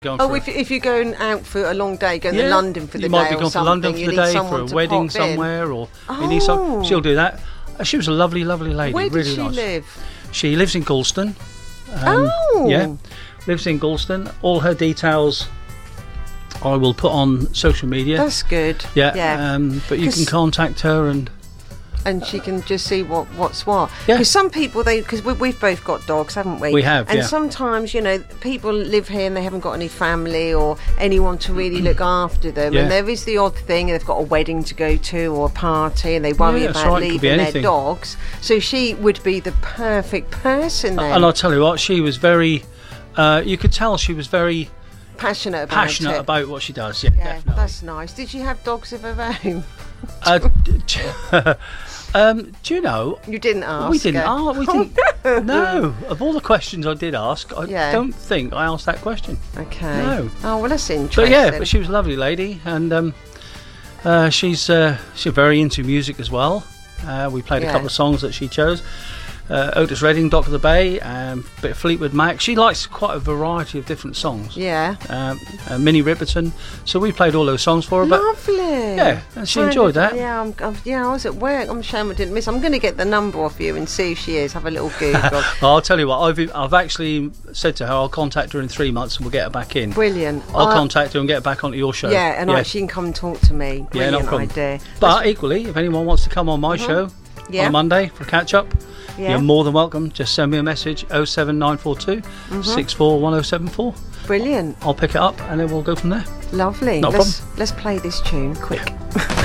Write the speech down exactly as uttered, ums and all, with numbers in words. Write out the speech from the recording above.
Going oh, for if, if you're going out for a long day, going yeah, to London for the you day might be or going to something, London for you the need day, for someone a to wedding pop in. somewhere, or oh. you need some, she'll do that. Uh, She was a lovely, lovely lady. Where really does she nice. live? She lives in Galston. Um, oh, yeah, lives in Galston. All her details I will put on social media. That's good. Yeah, yeah. Um, but you can contact her and. And she can just see what what's what. Yeah. Because some people, they because we, we've both got dogs, haven't we? We have, And yeah. sometimes, you know, people live here and they haven't got any family or anyone to really look after them. Yeah. And there is the odd thing, they've got a wedding to go to or a party, and they worry Yeah, that's about right, it could be leaving their anything. dogs. So she would be the perfect person then. And I'll tell you what, she was very. Uh, you could tell she was very passionate about passionate it. about what she does. Yeah, Yeah, definitely. that's nice. Did she have dogs of her own? Uh, d- um, do you know? You didn't ask. We didn't. her. Oh, we didn't. No, of all the questions I did ask, I Yeah. don't think I asked that question. Okay. No. Oh well, that's interesting. But yeah, but she was a lovely lady, and um, uh, she's uh, she's very into music as well. Uh, we played Yeah. a couple of songs that she chose. Uh, Otis Redding, Dock of the Bay, and a bit of Fleetwood Mac. She likes quite a variety of different songs. Yeah. Um, uh, Minnie Riperton. So we played all those songs for her. But Lovely. yeah, and she Kind enjoyed of- that. Yeah, I'm, I'm, yeah, I was at work. I'm ashamed I didn't miss. I'm going to get the number off you and see if she is. Have a little Google. I'll tell you what, I've I've actually said to her I'll contact her in three months and we'll get her back in. Brilliant. I'll Uh, contact her and get her back onto your show. Yeah, and I, she can come and talk to me. Yeah, Brilliant no problem. idea. But equally, if anyone wants to come on my show Yeah. on Monday for a catch up, Yeah. you're more than welcome. Just send me a message oh seven nine four two, six four one oh seven four. Brilliant. I'll pick it up and then we'll go from there. Lovely. No let's let's play this tune quick.